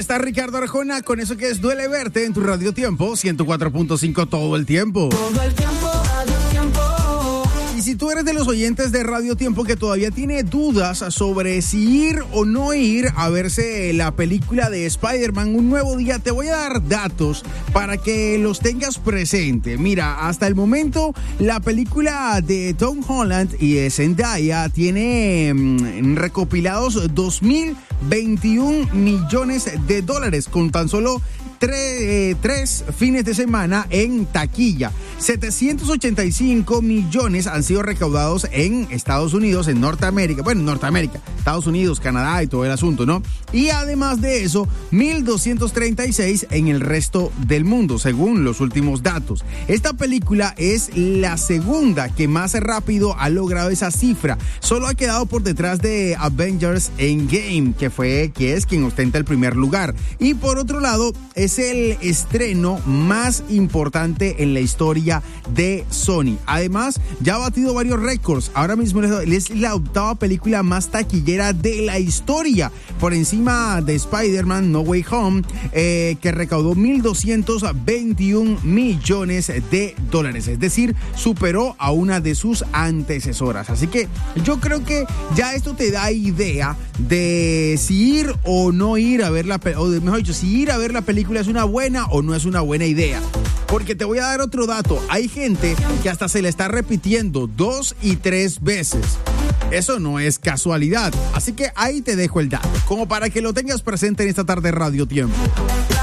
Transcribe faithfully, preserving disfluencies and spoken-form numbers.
está Ricardo Arjona con eso que es Duele Verte en tu Radio Tiempo, ciento cuatro punto cinco todo el tiempo. Todo el tiempo, Radio Tiempo. Y si tú eres de los oyentes de Radio Tiempo que todavía tiene dudas sobre si ir o no ir a verse la película de Spider-Man Un Nuevo Día, te voy a dar datos para que los tengas presente. Mira, hasta el momento la película de Tom Holland y de Zendaya tiene mmm, recopilados dos mil veintiún millones de dólares con tan solo Tres, eh, tres fines de semana en taquilla. setecientos ochenta y cinco millones han sido recaudados en Estados Unidos, en Norteamérica. Bueno, Norteamérica, Estados Unidos, Canadá y todo el asunto, ¿no? Y además de eso, mil doscientos treinta y seis en el resto del mundo, según los últimos datos. Esta película es la segunda que más rápido ha logrado esa cifra. Solo ha quedado por detrás de Avengers Endgame, que fue, que es quien ostenta el primer lugar. Y por otro lado, es el estreno más importante en la historia de Sony. Además, ya ha batido varios récords. Ahora mismo es la octava película más taquillera de la historia, por encima de Spider-Man No Way Home, eh, que recaudó mil doscientos veintiún millones de dólares. Es decir, superó a una de sus antecesoras. Así que yo creo que ya esto te da idea de si ir o no ir a ver la película, o mejor dicho, si ir a ver la película es una buena o no es una buena idea. Porque te voy a dar otro dato. Hay gente que hasta se le está repitiendo dos y tres veces. Eso no es casualidad. Así que ahí te dejo el dato, como para que lo tengas presente en esta tarde Radio Tiempo.